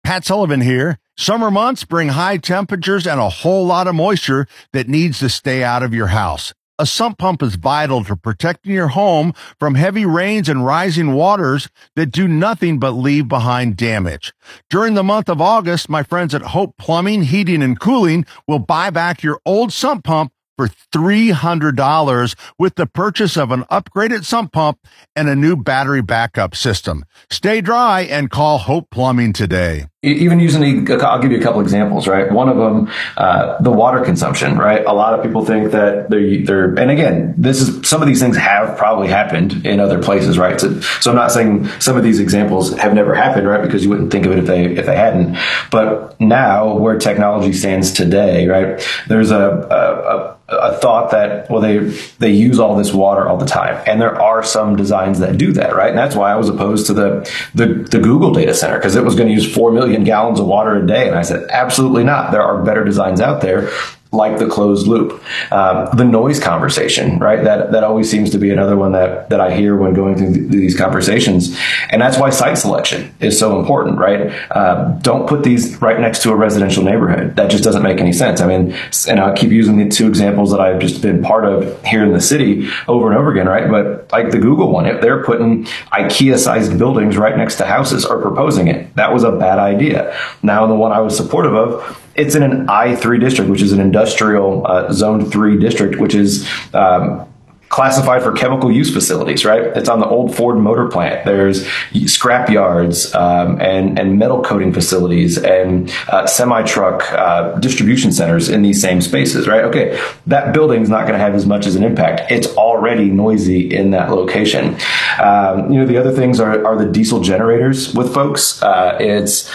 Pat Sullivan here. Summer months bring high temperatures and a whole lot of moisture that needs to stay out of your house. A sump pump is vital to protecting your home from heavy rains and rising waters that do nothing but leave behind damage. During the month of August, my friends at Hope Plumbing, Heating, and Cooling will buy back your old sump pump for $300 with the purchase of an upgraded sump pump and a new battery backup system. Stay dry and call Hope Plumbing today. Even using, I'll give you a couple examples, right? One of them, the water consumption, right? A lot of people think that they're, and again, some of these things have probably happened in other places, right? So I'm not saying some of these examples have never happened, right? Because you wouldn't think of it if they hadn't. But now, where technology stands today, right? There's a thought that, well, they use all this water all the time. And there are some designs that do that, right? And that's why I was opposed to the Google data center, because it was going to use 4 million gallons of water a day. And I said, absolutely not. There are better designs out there, like the closed loop. The noise conversation, right? That always seems to be another one that I hear when going through these conversations. And that's why site selection is so important, right? Don't put these right next to a residential neighborhood. That just doesn't make any sense. I mean, and I'll keep using the two examples that I've just been part of here in the city over and over again, right? But like the Google one, if they're putting IKEA-sized buildings right next to houses or proposing it, that was a bad idea. Now, the one I was supportive of, it's in an I3 district, which is an industrial zone 3 district, which is classified for chemical use facilities, right? It's on the old Ford motor plant. There's scrap yards and metal coating facilities and semi-truck distribution centers in these same spaces, right? Okay, that building's not going to have as much as an impact. It's already noisy in that location. The other things are the diesel generators with folks. It's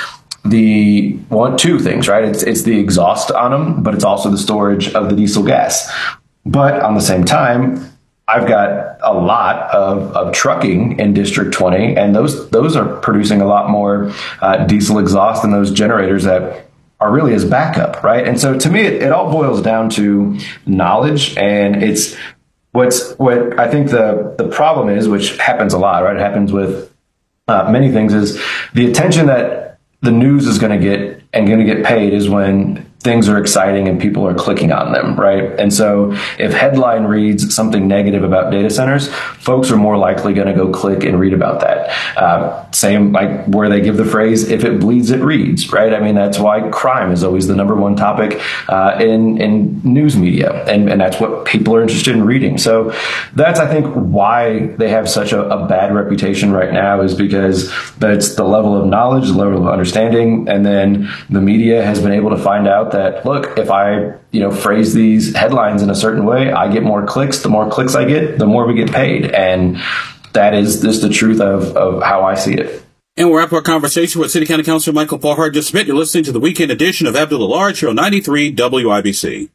two things, right? It's the exhaust on them, but it's also the storage of the diesel gas. But on the same time, I've got a lot of trucking in District 20, and those are producing a lot more diesel exhaust than those generators that are really as backup, right? And so to me, it all boils down to knowledge, and it's what I think the problem is, which happens a lot, right? It happens with many things, is the attention that the news is going to get paid is when things are exciting and people are clicking on them, right? And so if headline reads something negative about data centers, folks are more likely going to go click and read about that. Same like where they give the phrase, if it bleeds, it reads, right? I mean, that's why crime is always the number one topic in news media. And that's what people are interested in reading. So that's, I think, why they have such a bad reputation right now, is because that's the level of knowledge, the level of understanding. And then the media has been able to find out that, look, if I phrase these headlines in a certain way, I get more clicks. The more clicks I get, the more we get paid. And that is just the truth of how I see it. And we'll wrap our conversation with City County Councilor Michael Paul Hard-Smith. You're listening to the weekend edition of Abdul Large here on 93 WIBC.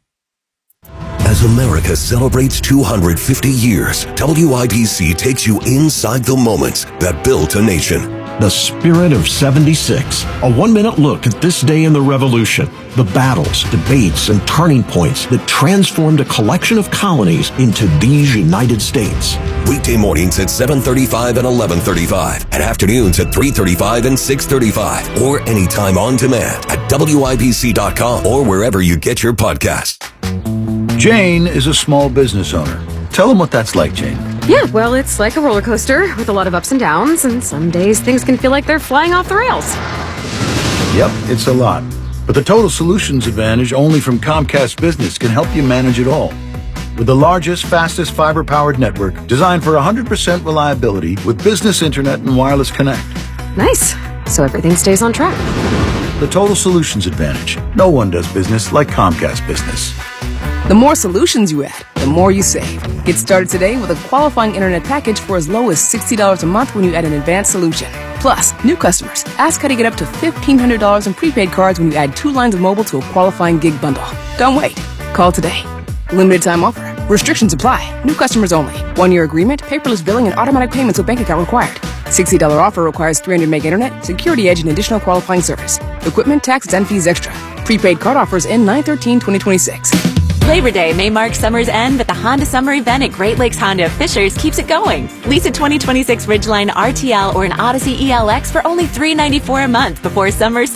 As America celebrates 250 years, WIBC takes you inside the moments that built a nation. The Spirit of 76, a 1-minute look at this day in the Revolution, the battles, debates, and turning points that transformed a collection of colonies into these United States. Weekday mornings at 7:35 and 11:35, and afternoons at 3:35 and 6:35, or anytime on demand at WIBC.com or wherever you get your podcasts. Jane is a small business owner. Tell them what that's like, Jane. Yeah, well, it's like a roller coaster with a lot of ups and downs, and some days things can feel like they're flying off the rails. Yep, it's a lot. But the Total Solutions Advantage only from Comcast Business can help you manage it all. With the largest, fastest fiber-powered network designed for 100% reliability with business internet and wireless connect. Nice. So everything stays on track. The Total Solutions Advantage. No one does business like Comcast Business. The more solutions you add, the more you save. Get started today with a qualifying internet package for as low as $60 a month when you add an advanced solution. Plus, new customers, ask how to get up to $1,500 in prepaid cards when you add 2 lines of mobile to a qualifying gig bundle. Don't wait. Call today. Limited time offer. Restrictions apply. New customers only. 1-year agreement, paperless billing, and automatic payments with bank account required. $60 offer requires 300 meg internet, security edge, and additional qualifying service. Equipment, taxes, and fees extra. Prepaid card offers end 9/13/2026. Labor Day may mark summer's end, but the Honda Summer Event at Great Lakes Honda of Fishers keeps it going. Lease a 2026 Ridgeline RTL or an Odyssey ELX for only $394 a month before summer